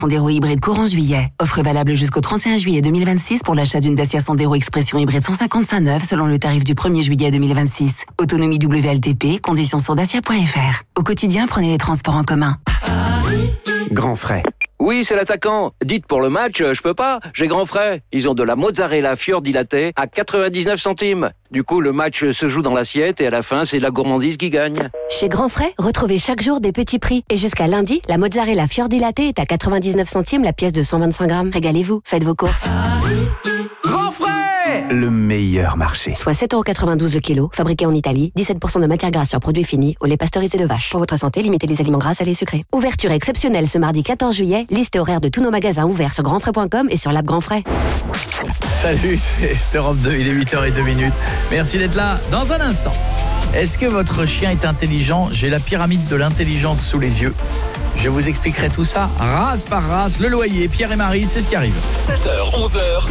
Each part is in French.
Sandero hybride courant juillet. Offre valable jusqu'au 31 juillet 2026 pour l'achat d'une Dacia Sandero Expression hybride 155 neuve selon le tarif du 1er juillet 2026. Autonomie WLTP, conditions sur dacia.fr. Au quotidien, prenez les transports en commun. Grand frais. Oui, c'est l'attaquant. Dites pour le match, je peux pas, j'ai grand frais. Ils ont de la mozzarella fior di latte à 99 centimes. Du coup, le match se joue dans l'assiette et à la fin, c'est la gourmandise qui gagne. Chez Grand Frais, retrouvez chaque jour des petits prix. Et jusqu'à lundi, la mozzarella fior di latte est à 99 centimes la pièce de 125 grammes. Régalez-vous, faites vos courses. Grand frais, le meilleur marché. Soit 7,92€ le kilo, fabriqué en Italie, 17% de matière grasse sur produits finis, au lait pasteurisé de vache. Pour votre santé, limitez les aliments gras, salés et sucrés. Ouverture exceptionnelle ce mardi 14 juillet. Liste et horaire de tous nos magasins ouverts sur grandfrais.com et sur l'app Grand Frais. Salut, c'est Europe 2, il est 8h02. Merci d'être là. Dans un instant, est-ce que votre chien est intelligent? J'ai la pyramide de l'intelligence sous les yeux. Je vous expliquerai tout ça, race par race. Le loyer, Pierre et Marie, c'est ce qui arrive. 7h, 11h.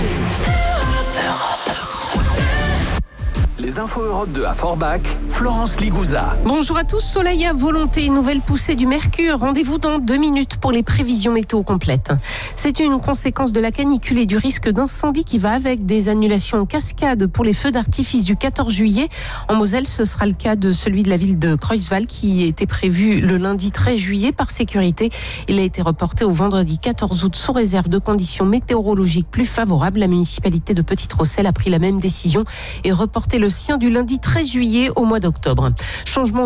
Les infos Europe 2 à Forbach, Florence Ligouza. Bonjour à tous, soleil à volonté, nouvelle poussée du mercure. Rendez-vous dans 2 minutes pour les prévisions météo complètes. C'est une conséquence de la canicule et du risque d'incendie qui va avec des annulations en cascade pour les feux d'artifice du 14 juillet. En Moselle, ce sera le cas de celui de la ville de Creusval qui était prévu le lundi 13 juillet par sécurité. Il a été reporté au vendredi 14 août sous réserve de conditions météorologiques plus favorables. La municipalité de Petite-Rosselle a pris la même décision et reporté le sien du lundi 13 juillet au mois d'octobre. Changement